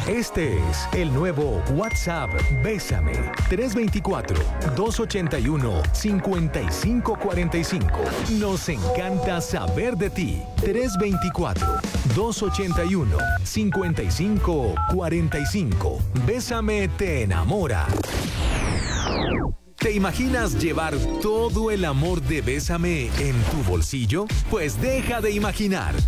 Este es el nuevo WhatsApp Bésame 324-281-5545. Nos encanta saber de ti. 324-281-5545. Bésame te enamora. ¿Te imaginas llevar todo el amor de Bésame en tu bolsillo? Pues deja de imaginar